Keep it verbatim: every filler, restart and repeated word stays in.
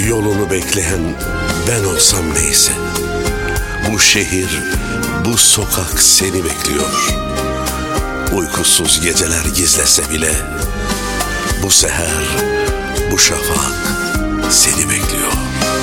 Yolunu bekleyen ben olsam neyse. Bu şehir, bu sokak seni bekliyor. Uykusuz geceler gizlese bile bu seher, bu şafak seni bekliyor.